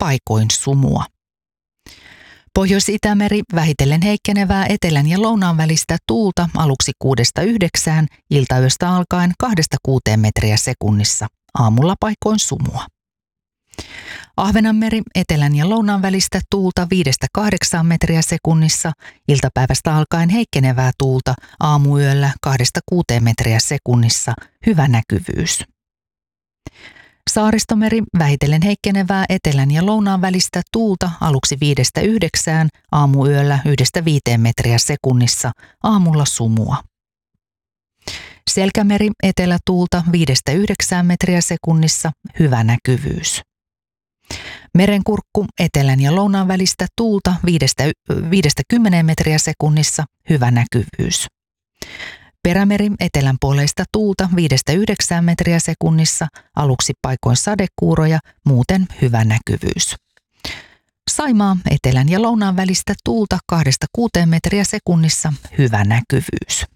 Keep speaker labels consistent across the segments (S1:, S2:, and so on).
S1: paikoin sumua. Pohjois-Itämeri vähitellen heikkenevää etelän ja lounaan välistä tuulta aluksi 6–9, iltayöstä alkaen 2–6 metriä sekunnissa, aamulla paikoin sumua. Ahvenanmeri etelän ja lounaan välistä tuulta 5–8 metriä sekunnissa, iltapäivästä alkaen heikkenevää tuulta, aamuyöllä 2–6 metriä sekunnissa, hyvä näkyvyys. Saaristomeri vähitellen heikkenevää etelän ja lounaan välistä tuulta aluksi 5–9, aamuyöllä 1–5 metriä sekunnissa, aamulla sumua. Selkämeri etelätuulta 5–9 metriä sekunnissa, hyvä näkyvyys. Merenkurkku etelän ja lounaan välistä tuulta 5–10 metriä sekunnissa, hyvä näkyvyys. Perämeri etelänpuoleista tuulta 5–9 metriä sekunnissa, aluksi paikoin sadekuuroja, muuten hyvä näkyvyys. Saimaa etelän ja lounaan välistä tuulta 2–6 metriä sekunnissa, hyvä näkyvyys.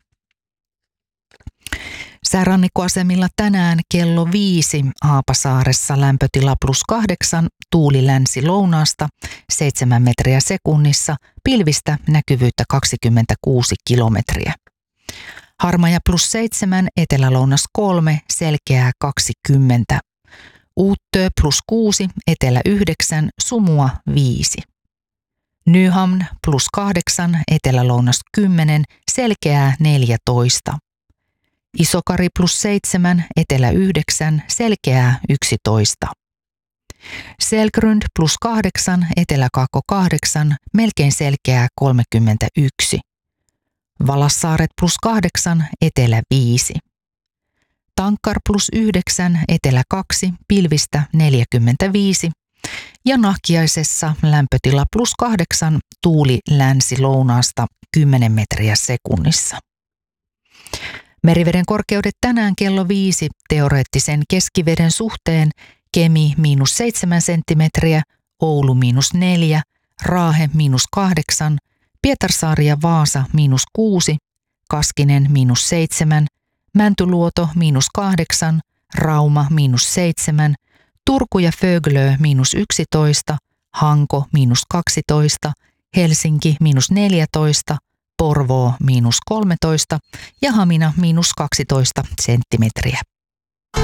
S1: Säärannikkoasemilla tänään kello 5 Haapasaaressa lämpötila +8, tuuli länsi-lounaasta 7 metriä sekunnissa, pilvistä näkyvyyttä 26 kilometriä. Harmaja +7, etelä-lounas 3, selkeää 20. Uuttöö +6, etelä 9, sumua 5. Nyhamn +8, etelä-lounas 10, selkeää 14. Isokari +7, etelä 9, selkeää 11. Selgrund +8, etelä-kaakko 8, melkein selkeää 31. Valassaaret +8, etelä 5. Tankkar +9, etelä 2, pilvistä 45. Ja Nahkiaisessa lämpötila +8, tuuli länsi-lounaasta 10 metriä sekunnissa. Meriveden korkeudet tänään kello 5 teoreettisen keskiveden suhteen: Kemi -7 senttimetriä, Oulu -4, Raahe -8, Pietarsaari ja Vaasa -6, Kaskinen -7, Mäntyluoto -8, Rauma -7, Turku ja Föglö -11, Hanko -12, Helsinki -14, Porvoo -13 ja Hamina -12 senttimetriä.